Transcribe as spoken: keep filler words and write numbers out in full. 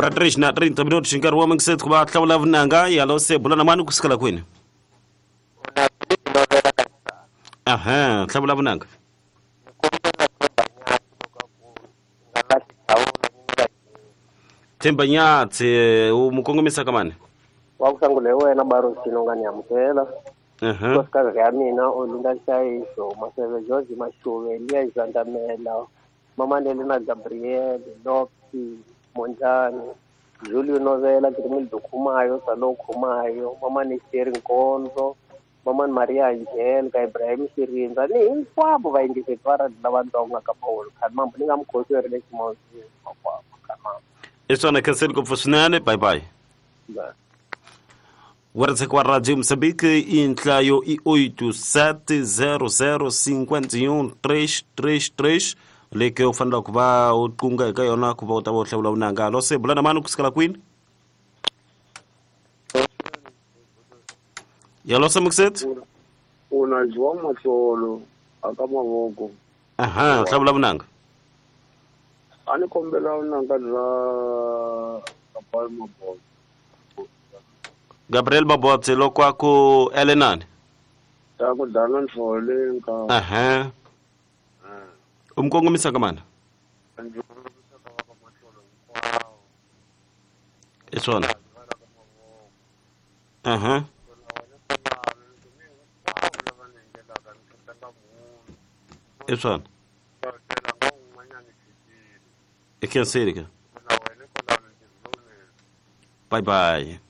hora três na trinta minutos nkarhi wa mangisethi ku va hlawula vunanga yalo se bula na mani kusukela kwini aha hlawula vunanga Themba Nyatsi umukongomisa kamani wakusangule wena baro sinonga nyamkela aha kosikazi ya mina olinda shayiso maseve George Mashuve Elia Izandamela mama Nelena Gabriel Loki Monjani Julio Novela Grimil Dukumayo Salo Kumayo mama Nisteri Nkonzo mama Maria Angel ka Ibrahim Shirinza ni hinkwavo va yingise twara lavatsongo ka Paul Khamambo ni nga mukhosi wa rele ximosi kwa Khamambo isona kansel ko fusnane bye bye ba Warza kwa Radio Moçambique inhlayo i oito sete zero zero cinco um três três três leke u fanela ku va u qunga eka yona ku va u ta va u hlawula vunanga lo se bula na mani kusukela kwini yalo se mukset una jwa mahlolo aka mavoko aha hlawula vunanga ani kombela vunanga bya Gabriel Mabotse Gabriel Mabotse lo kwako elenani ta ku dana nhlole nka aha umkongomisa kamana isona aha isona ikensirika bye bye